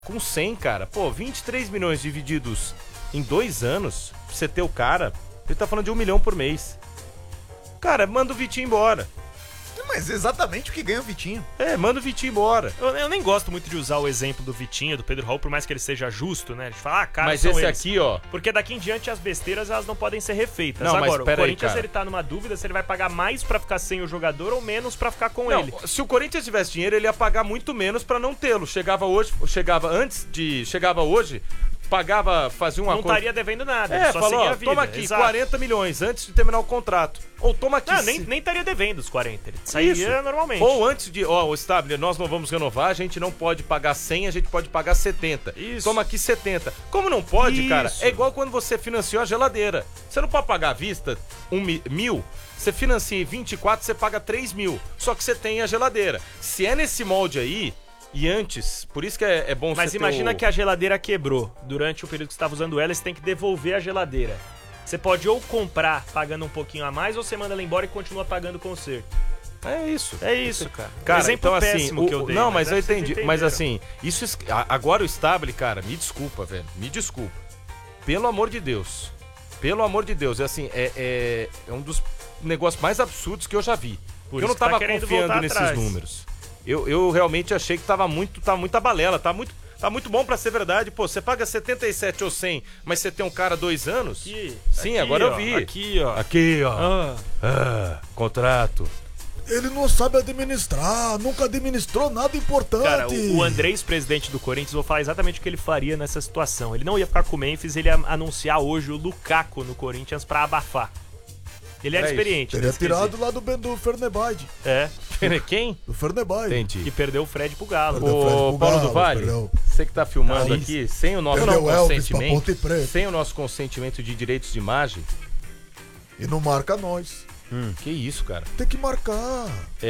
Com 100, cara. Pô, 23 milhões divididos em 2 anos, pra você ter o cara, ele tá falando de 1 milhão por mês. Cara, manda o Vitinho embora. Mas exatamente o que ganha o Vitinho. Manda o Vitinho embora. Eu nem gosto muito de usar o exemplo do Vitinho, do Pedro Raul, por mais que ele seja justo, né? De falar, cara, mas são esse eles. aqui, ó... Porque daqui em diante as besteiras, elas não podem ser refeitas. Não, agora, mas o Corinthians, aí, ele tá numa dúvida se ele vai pagar mais pra ficar sem o jogador ou menos pra ficar com ele. Se o Corinthians tivesse dinheiro, ele ia pagar muito menos pra não tê-lo. Chegava hoje, pagava, fazia um acordo... Não estaria devendo nada, ele só falou, seguia a vida. toma aqui, Exato. 40 milhões antes de terminar o contrato. Ou toma aqui... Não, nem estaria devendo os 40, ele sairia normalmente. Ou antes de, o Stabile, nós não vamos renovar, a gente não pode pagar 100, a gente pode pagar 70. Isso. Toma aqui 70. Como não pode, Isso. cara? É igual quando você financiou a geladeira. Você não pode pagar à vista 1.000, você financia em 24, você paga 3.000. Só que você tem a geladeira. Se é nesse molde aí... E antes, por isso que é bom Mas você imagina que a geladeira quebrou. Durante o período que você estava usando ela, você tem que devolver a geladeira. Você pode ou comprar pagando um pouquinho a mais, ou você manda ela embora e continua pagando o conserto. É isso. É isso, cara. Cara, exemplo então péssimo assim, que eu dei. não, mas eu entendi. entenderam. Mas assim, isso agora o Stabile, cara, me desculpa, velho. Me desculpa. Pelo amor de Deus. Pelo amor de Deus. É assim, é um dos negócios mais absurdos que eu já vi. Por Eu não isso que tá tava querendo confiando voltar nesses atrás. números. Eu realmente achei que tá muita balela, tá muito bom pra ser verdade. Pô, você paga 77 ou 100, mas você tem um cara 2 anos? Sim, agora eu vi. Aqui, ó. Aqui, ó. Contrato. Ele não sabe administrar, nunca administrou nada importante. Cara, o Andrés, presidente do Corinthians, vou falar exatamente o que ele faria nessa situação. Ele não ia ficar com o Memphis, ele ia anunciar hoje o Lukaku no Corinthians pra abafar. Ele era experiente. Teria nesse tirado quesito. lá do Fernebade. Quem? Do Fernebade. Entendi. Que perdeu o Fred pro Galo. Ô, Paulo do Vale, você que tá filmando Aí, aqui, sem o nosso perdeu Elvis pra consentimento, Ponte Preta. sem o nosso consentimento de direitos de imagem, E não marca nós. que isso, cara? Tem que marcar.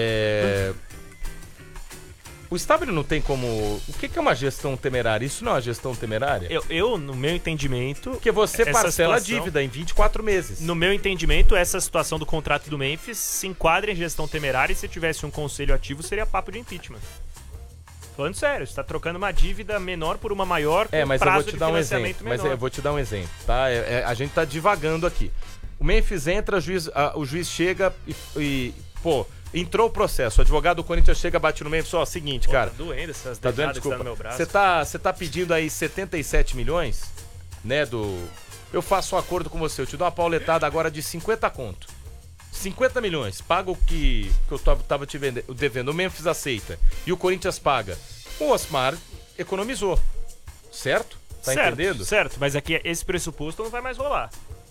O Stabile não tem como... O que é uma gestão temerária? Isso não é uma gestão temerária? Eu, no meu entendimento... Porque você essa parcela a situação- dívida em 24 meses. No meu entendimento, essa situação do contrato do Memphis se enquadra em gestão temerária e se tivesse um conselho ativo, seria papo de impeachment. Falando sério, você tá trocando uma dívida menor por uma maior com Mas eu vou prazo te de dar um financiamento exemplo. menor. Mas eu vou te dar um exemplo, tá? A gente tá divagando aqui. O Memphis entra, o juiz chega e pô, entrou o processo. O advogado do Corinthians chega, bate no Memphis, ó, seguinte, Pô, cara. tá doendo essas Tá doendo, dedadas que tá no desculpa. meu braço. Você tá pedindo aí 77 milhões, né, Eu faço um acordo com você, eu te dou uma pauletada agora de 50 conto. 50 milhões, paga o que eu tava te devendo. O Memphis aceita e o Corinthians paga. O Osmar economizou, certo? Tá entendendo? Certo, mas aqui esse pressuposto não vai mais rolar.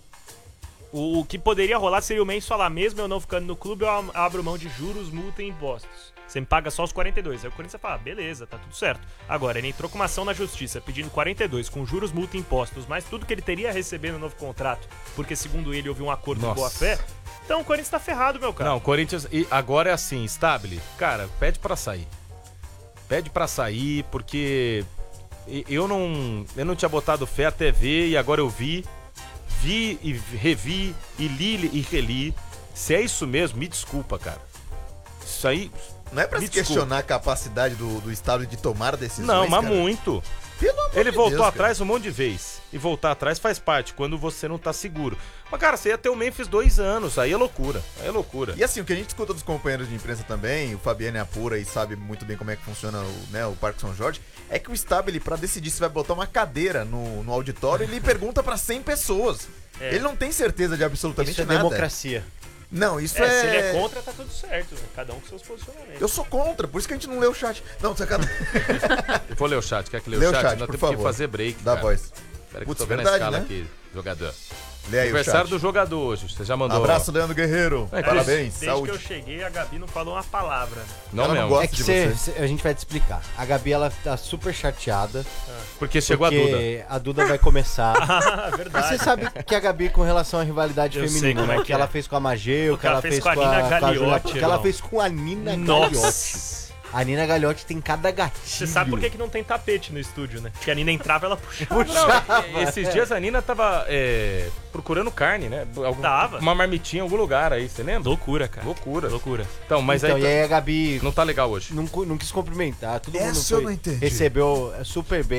O que poderia rolar seria o Memphis falar, mesmo eu não ficando no clube, eu abro mão de juros, multa e impostos. Você me paga só os 42. Aí o Corinthians fala, beleza, tá tudo certo. Agora, ele entrou com uma ação na justiça pedindo 42, com juros, multa e impostos, mais tudo que ele teria a receber no novo contrato, porque segundo ele houve um acordo de boa fé. Então o Corinthians tá ferrado, meu cara. Não, o Corinthians... E agora é assim, Stabile, cara, pede pra sair. Pede pra sair, porque eu não tinha botado fé até ver, e agora eu vi e revi, e li e reli. Se é isso mesmo, me desculpa, cara. Isso aí... Não é pra se questionar a capacidade do Estado de tomar decisões, Não, mas cara. muito. Pelo amor Ele de voltou Deus, atrás um monte de vez. E voltar atrás faz parte, quando você não tá seguro. Mas, cara, você ia ter o Memphis 2 anos, aí é loucura. Aí é loucura. E assim, o que a gente escuta dos companheiros de imprensa também, o Fabiano é apura e sabe muito bem como é que funciona o Parque São Jorge, é que o Stabile, pra decidir se vai botar uma cadeira no auditório, ele pergunta pra 100 pessoas. Ele não tem certeza de absolutamente Isso é nada. democracia. Não, isso Se ele é contra, tá tudo certo. Né? Cada um com seus posicionamentos. Eu sou contra, por isso que a gente não lê o chat. Não, sacanagem. Eu vou ler o chat, quer que lê Lê o o chat? chat, Nós por temos que favor. fazer break, Dá cara. voz. Pera que Putz, eu tô vendo verdade, a escala né? aqui, jogador. Lê aí o Aniversário chat. do jogador hoje, você já mandou. Abraço, Leandro Guerreiro. Parabéns, Desde saúde. que eu cheguei, a Gabi não falou uma palavra. Não Ela não mesmo. gosta É que de você. a gente vai te explicar. A Gabi, ela tá super chateada. Porque chegou a Duda. Porque a Duda vai começar. Ah, E verdade. você sabe que a Gabi, com relação à rivalidade Eu sei feminina, como é né? que que é. ela fez com a Mageu, O que ela fez com a Nina Julia- Gagliotti, o que ela irmão. fez com a Nina Gagliotti. Nossa. A Nina Gagliotti tem cada gatilho. Você sabe por que não tem tapete no estúdio, né? Porque a Nina entrava, ela puxava. Não, esses dias a Nina tava procurando carne, né? Tava. Uma marmitinha em algum lugar aí, você lembra? Loucura, cara. Loucura. Loucura. Então, mas Então, aí e aí a Gabi não tá legal hoje. não quis cumprimentar. Todo mundo Essa eu não entendi. recebeu super bem.